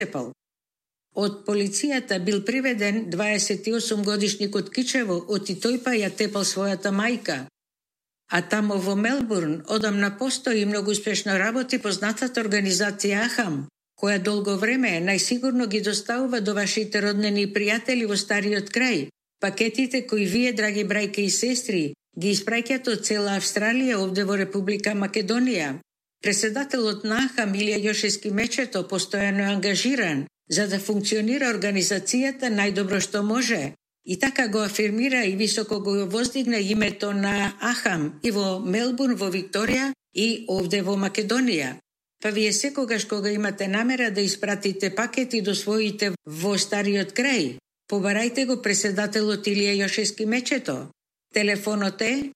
Тепал. Од полицијата бил приведен 28-годишник од Кичево, оти тој па ја тепал својата мајка. А тамо во Мелбурн одамна постои многу успешно работи познатата организација Ахам, која долго време најсигурно ги доставува до вашите роднини и пријатели во стариот крај пакетите кои вие, драги брајки и сестри, ги испраќат од цела Австралија овде во Република Македонија. Председателот на Ахам Илија Јошевски Мечето постојано е ангажиран за да функционира организацијата најдобро што може. И така го афирмира и високо го воздигна името на Ахам и во Мелбурн, во Викторија и овде во Македонија. Па вие секогаш кога имате намера да испратите пакети до своите во стариот крај, побарајте го председателот Илија Јошевски Мечето. Телефонот е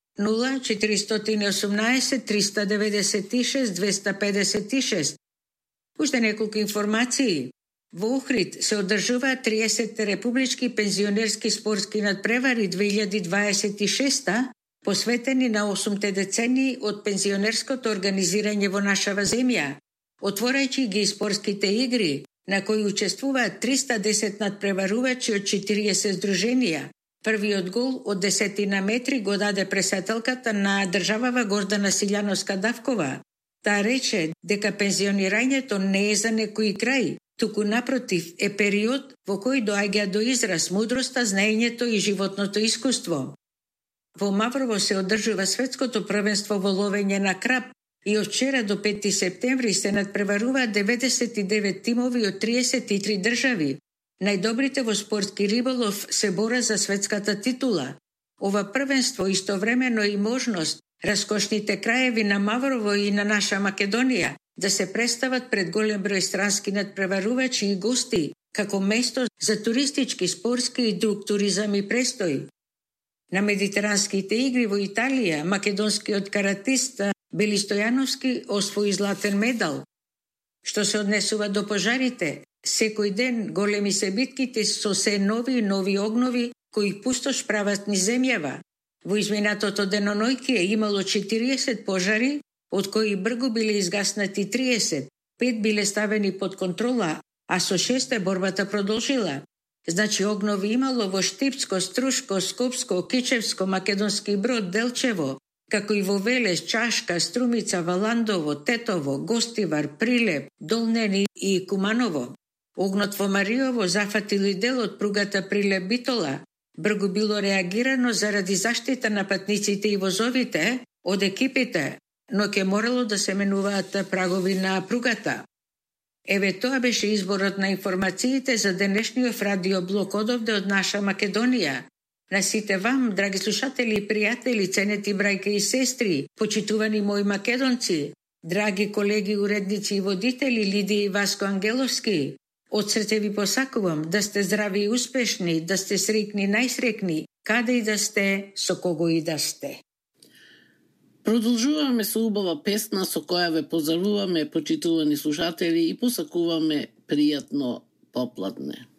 0418 396 256. Уште неколку информации. Во Охрид се одржува 30 републички пензионерски спортски надпревари 2026, посветени на 8 децении од пензионерското организирање во нашава земја, отворајќи ги спортските игри, на кои учествуваат 310 надпреварувачи од 40 здруженија. Првиот гол од 10 метри го даде пресателката на државава Гордана Силјановска-Давкова. Таа рече дека пензионирањето не е за некој крај, туку напротив е период во кој доаѓа до израз мудроста, знаењето и животното искуство. Во Маврово се одржува светското првенство во ловење на краб и од вчера до 5 септември се надпреваруваат 99 тимови од 33 држави. Најдобрите во спортски риболов се бора за светската титула. Ова првенство истовремено и можност раскошните краеви на Маврово и на наша Македонија да се представат пред голем број странски надпреварувачи и гости, како место за туристички, спортски и друг туризам и престој. На Медитеранските игри во Италија, македонскиот каратист Бели Стојановски освои златен медал. Што се однесува до пожарите, секој ден големи се битките со се нови и нови огнови кои пустош прават низ земјава. Во изминатото денонојке имало 40 пожари, од кои бргу биле изгаснати 30, 5 биле ставени под контрола, а со 6 борбата продолжила. Значи огнови имало во Штипско, Струшко, Скопско, Кичевско, Македонски Брод, Делчево, како и во Велес, Чашка, Струмица, Валандово, Тетово, Гостивар, Прилеп, Долнени и Куманово. Огнот во Мариово зафатил и дел од пругата Прилеп-Битола. Бргу било реагирано заради заштита на патниците и возовите од екипите, но ќе морало да се менуваат прагови на пругата. Еве тоа беше изборот на информациите за денешниот радиоблок одовде од наша Македонија. На сите вам, драги слушатели и пријатели, ценети брајки и сестри, почитувани мои македонци, драги колеги, уредници и водители Лидија и Васко Ангеловски, од срце ви посакувам да сте здрави и успешни, да сте среќни, најсреќни, каде и да сте, со кого и да сте. Продолжуваме со убава песна со која ве поздравуваме, почитувани слушатели, и посакуваме пријатно попладне.